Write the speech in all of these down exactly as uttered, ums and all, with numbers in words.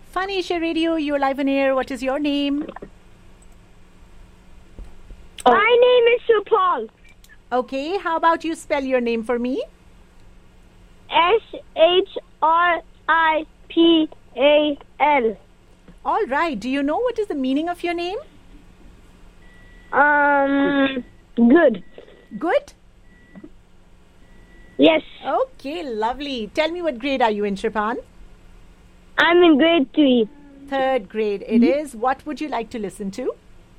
Fun Asia Radio, you're live on air. What is your name? My name is Supal. Okay, how about you spell your name for me? S H R I P A L. All right. Do you know what is the meaning of your name? Um, good. Good? Yes, Okay, lovely. Tell me, what grade are you in, Shripan? I'm in grade three. Third grade it is. What would you like to listen to?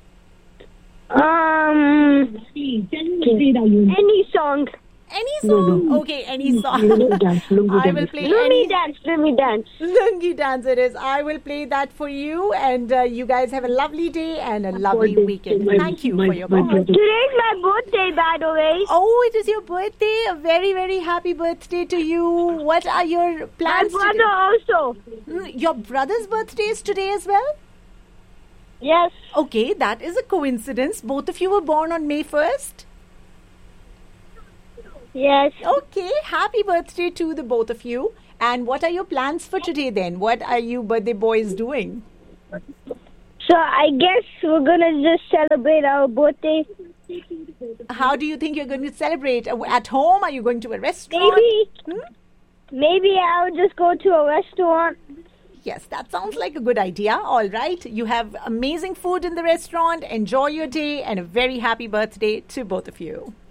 Um, any song. Any song? Okay, any song. I will play Let any me dance, let me dance. Lungi dance it is. I will play that for you, and uh, you guys have a lovely day and a lovely weekend. Thank you for your call. Today's my birthday, by the way. Oh, it is your birthday. A very, very happy birthday to you. What are your My plans brother today? also. Mm, Your brother's birthday is today as well? Yes. Okay, that is a coincidence. Both of you were born on May first. Yes. Okay, happy birthday to the both of you. And what are your plans for today then? What are you birthday boys doing? So I guess we're gonna just celebrate our birthday. How do you think you're going to celebrate? Uh, At home? Are you going to a restaurant? Maybe, Hmm? maybe I'll just go to a restaurant. Yes, that sounds like a good idea. All right. You have amazing food in the restaurant. Enjoy your day and a very happy birthday to both of you.